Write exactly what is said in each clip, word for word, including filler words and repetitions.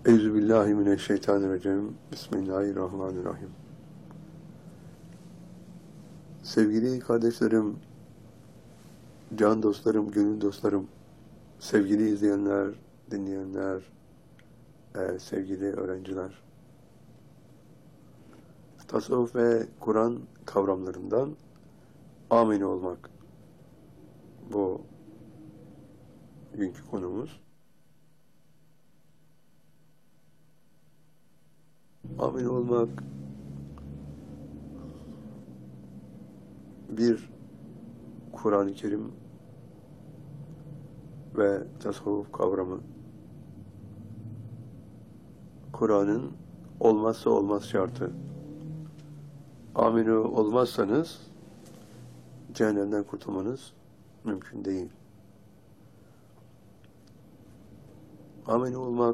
Euzubillahimineşşeytanirracim. Bismillahirrahmanirrahim. Sevgili kardeşlerim, can dostlarım, gönül dostlarım, sevgili izleyenler, dinleyenler, e, sevgili öğrenciler. Tasavvuf ve Kur'an kavramlarından amini olmak. Bu bugünkü konumuz. Amin olmak bir Kur'an-ı Kerim ve tasavvuf kavramı. Kur'an'ın olmazsa olmaz şartı. Amin olmazsanız cehennemden kurtulmanız mümkün değil. Amin olmak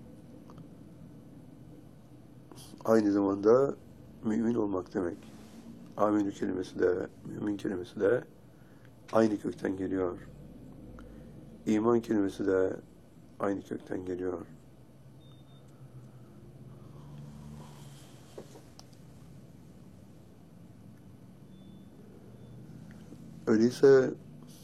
aynı zamanda mümin olmak demek. Amin kelimesi de, mümin kelimesi de aynı kökten geliyor. İman kelimesi de aynı kökten geliyor. Öyleyse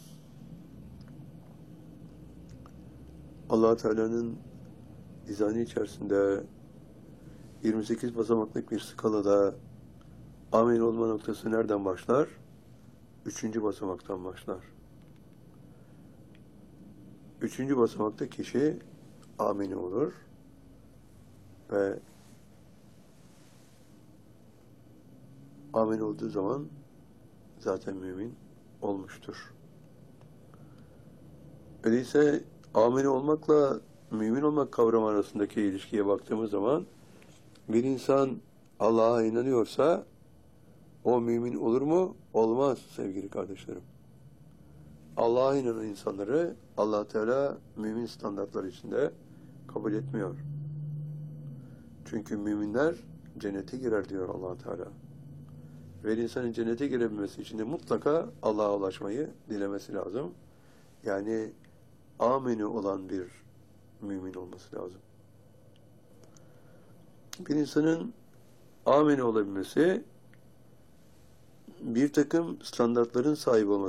Allah Teala'nın izanı içerisinde yirmi sekiz basamaklık bir skalada amin olma noktası nereden başlar? Üçüncü basamaktan başlar. Üçüncü basamakta kişi amin olur ve amin olduğu zaman zaten mümin olmuştur. Öyleyse amin olmakla mümin olmak kavramı arasındaki ilişkiye baktığımız zaman bir insan Allah'a inanıyorsa o mümin olur mu? Olmaz sevgili kardeşlerim. Allah'a inanan insanları Allah Teala mümin standartları içinde kabul etmiyor. Çünkü müminler cennete girer diyor Allah Teala. Ve insanın cennete girebilmesi için de mutlaka Allah'a ulaşmayı dilemesi lazım. Yani amini olan bir mümin olması lazım. Bir insanın amini olabilmesi bir takım standartların sahibi olması